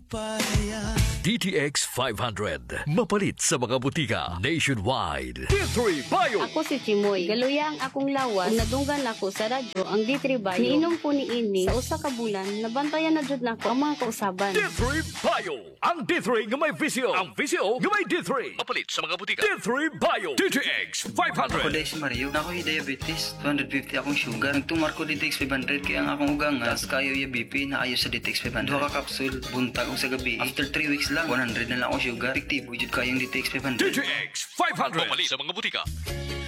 DTX 500. Mapalit sa mga butika nationwide. D3 Bio. Ako si Chimoy. Galuya ang akong lawas. Kung nadunggan ako sa radyo, ang D3 Bio. Niinom po ni ini sa usa ka bulan, nabantayan na jud nako ang mga kausaban. D3 Bio. Ang D3 nga may visio. Ang visio nga may D3. Mapalit sa mga butika. D3 Bio. DTX 500. Ako dahil si Mario, na ako diabetes, 250 akong sugar. Nagtumar ko DTX 500 kaya ang akong ugang as kayo yung BP na ayo sa DTX 500. Duha ka kapsul, buntag o sa gabi. After 3 weeks lang, 100 na lang akong sugar. Efektibo jud kayong DTX 500. DTX 500. Mapalit sa mga butika.